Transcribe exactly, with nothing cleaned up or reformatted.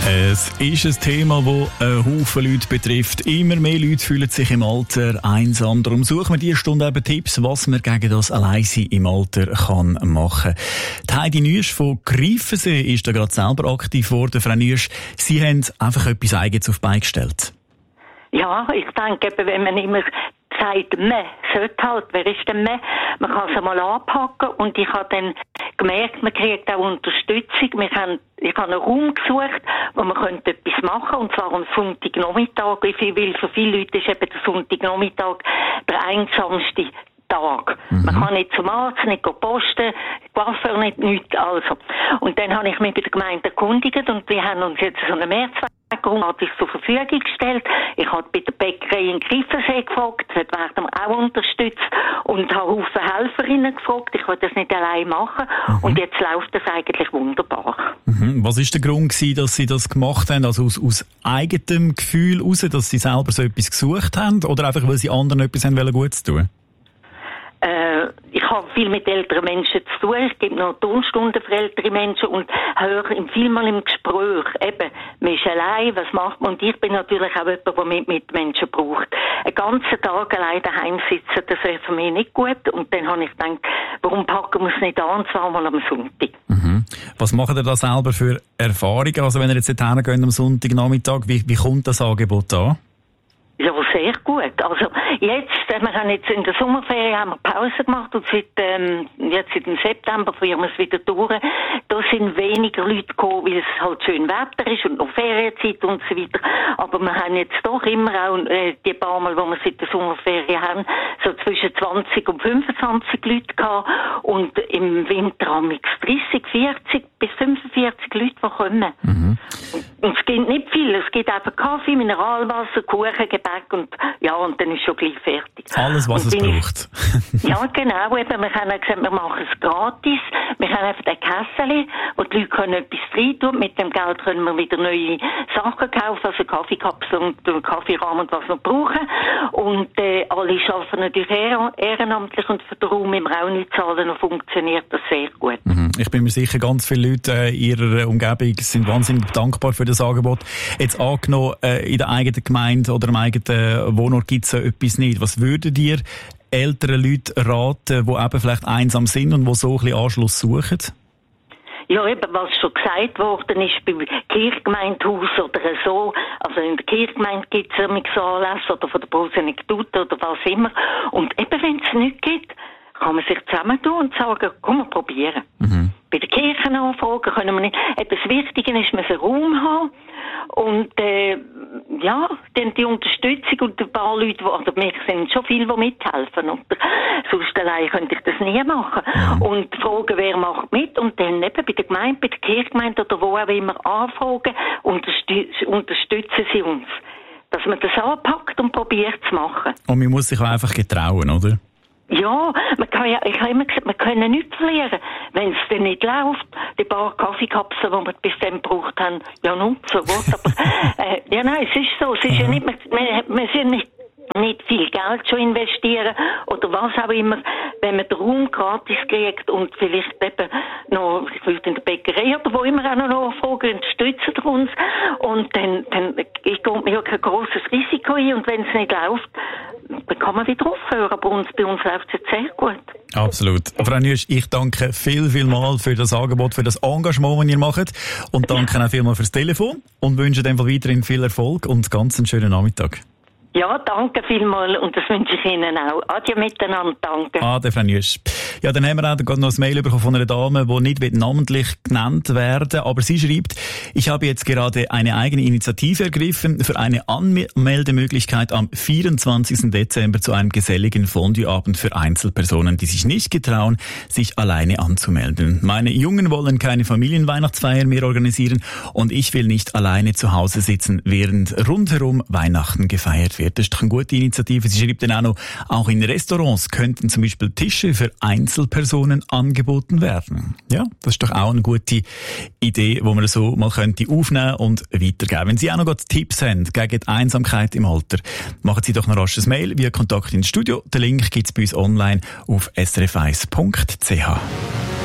Es ist ein Thema, das einen Haufen Leute betrifft. Immer mehr Leute fühlen sich im Alter einsam. Darum suchen wir diese Stunde eben Tipps, was man gegen das Alleinsein im Alter kann machen kann. Heidi Nüsch von Greifensee ist da gerade selber aktiv geworden. Frau Nüsch, Sie haben einfach etwas Eigenes auf die Beine gestellt. Ja, ich denke, eben, wenn man immer sagt, man sollte halt, wer ist denn man? Man kann es einmal anpacken und ich habe dann gemerkt, man kriegt auch Unterstützung. Wir haben, ich habe einen Raum gesucht, wo man könnte etwas machen, und zwar am Sonntagnachmittag, weil für viele Leute ist eben der Sonntagnachmittag der einsamste Tag. Mhm. Man kann nicht zum Arzt, nicht posten, Coiffeur nicht, nichts, also. Und dann habe ich mich bei der Gemeinde erkundigt und wir haben uns jetzt so eine Mehrzweck gratis zur Verfügung gestellt. Ich habe bei der Bäckerei in Greifensee gefragt, dort werden wir auch unterstützt und habe Haufen Helferinnen gefragt. Ich wollte das nicht allein machen, mhm. und jetzt läuft das eigentlich wunderbar. Mhm. Was war der Grund gewesen, dass Sie das gemacht haben? Also aus, aus eigenem Gefühl heraus, dass Sie selber so etwas gesucht haben, oder einfach, weil Sie anderen etwas haben wollen, Gutes tun? Äh, ich habe viel mit älteren Menschen zu tun. Ich gebe noch Turnstunden für ältere Menschen und höre vielmal im Gespräch, eben, man ist allein, was macht man? Und ich bin natürlich auch jemand, der mit Mitmenschen braucht. Einen ganzen Tag allein daheim sitzen, das wäre für mich nicht gut. Und dann habe ich gedacht, warum packen wir es nicht an, und zwar mal am Sonntag. Mhm. Was macht ihr da selber für Erfahrungen? Also wenn ihr jetzt dorthin geht am Sonntagnachmittag, wie, wie kommt das Angebot an? Ja, sehr gut. Also jetzt, wir haben jetzt in der Sommerferien haben wir Pause gemacht und seit, ähm, jetzt seit dem September führen wir es wieder durch. Da sind weniger Leute gekommen, weil es halt schön Wetter ist und noch Ferienzeit und so weiter. Aber wir haben jetzt doch immer auch äh, die paar Mal, wo wir seit der Sommerferien haben, so zwischen zwanzig und fünfundzwanzig Leute gehabt und im Winter haben wir dreißig, vierzig bis fünfundvierzig Leute, die kommen. Mhm. Und es gibt nicht viel. Es gibt einfach Kaffee, Mineralwasser, Kuchen, Gebäck und ja, und dann ist schon gleich fertig. Alles, was es braucht. Ich, ja, genau. Eben, wir haben gesagt, wir machen es gratis. Wir haben einfach ein Kässeli, wo die Leute können etwas reintun. Mit dem Geld können wir wieder neue Sachen kaufen, also Kaffeekapseln und Kaffeerahmen und was wir brauchen. Und äh, alle arbeiten natürlich ehrenamtlich und für den Raum im Raum nicht zahlen und funktioniert das sehr gut. Mhm. Ich bin mir sicher, ganz viele Leute äh, in ihrer Umgebung sind wahnsinnig dankbar für das Angebot. Jetzt angenommen, äh, in der eigenen Gemeinde oder im eigenen Wohnort gibt es so etwas nicht. Was würdet ihr älteren Leuten raten, die eben vielleicht einsam sind und die so ein bisschen Anschluss suchen? Ja, eben, was schon gesagt worden ist, beim Kirchgemeindehaus oder so, also in der Kirchgemeinde gibt es immer so Anlässe oder von der Prosenektute oder was immer. Und eben, wenn es nichts gibt, kann man sich zusammentun und sagen, komm, wir probieren. Mhm. Bei der Kirche anfragen können wir nicht. Das Wichtige ist, man einen Raum haben und äh, ja, dann die Unterstützung und ein paar Leute, die, also mir sind schon viele, die mithelfen. Und sonst allein könnte ich das nie machen. Mhm. Und fragen, wer macht mit, und dann eben bei der Gemeinde, bei der Kirchgemeinde oder wo auch immer anfragen, unterstützen, unterstützen sie uns. Dass man das anpackt und probiert zu machen. Und man muss sich auch einfach getrauen, oder? Ja, man kann ja, ich habe immer gesagt, wir können nichts verlieren. Wenn es dann nicht läuft, die paar Kaffeekapseln, die wir bis dann gebraucht haben, ja nun, so gut, aber, äh, ja nein, es ist so, es ist ja nicht, wir, wir sind nicht, nicht viel Geld schon investieren oder was auch immer, wenn man den Raum gratis kriegt und vielleicht eben noch Leute in der Bäckerei oder wo immer auch noch nachfragen, unterstützen uns und dann, dann ich gehe mir ja kein grosses Risiko ein, und wenn es nicht läuft, dann kann man wieder aufhören, aber uns, bei uns läuft es jetzt sehr gut. Absolut. Frau Nüsch, ich danke viel, viel mal für das Angebot, für das Engagement, das ihr macht, und danke auch vielmal fürs Telefon und wünsche dem weiterhin viel Erfolg und ganz einen schönen Nachmittag. Ja, danke vielmals und das wünsche ich Ihnen auch. Adieu miteinander, danke. Ade, Frau Nüsch. Ja, dann haben wir auch gerade noch ein Mail bekommen von einer Dame, die nicht namentlich genannt werden, aber sie schreibt, ich habe jetzt gerade eine eigene Initiative ergriffen für eine Anmeldemöglichkeit am vierundzwanzigsten Dezember zu einem geselligen Fondue-Abend für Einzelpersonen, die sich nicht getrauen, sich alleine anzumelden. Meine Jungen wollen keine Familienweihnachtsfeier mehr organisieren und ich will nicht alleine zu Hause sitzen, während rundherum Weihnachten gefeiert wird. Das ist doch eine gute Initiative. Sie schreibt dann auch noch, auch in Restaurants könnten zum Beispiel Tische für Einzelpersonen angeboten werden. Ja, das ist doch auch eine gute Idee, die man so mal könnte aufnehmen und weitergeben. Wenn Sie auch noch Tipps haben gegen die Einsamkeit im Alter, machen Sie doch noch rasch ein Mail via Kontakt ins Studio. Den Link gibt es bei uns online auf s r f eins punkt c h.